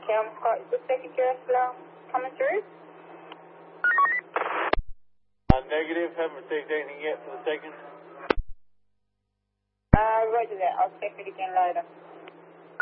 Scott, is the second Jerusalem coming through? Negative, haven't received anything yet for the second. Roger that, I'll check it again later.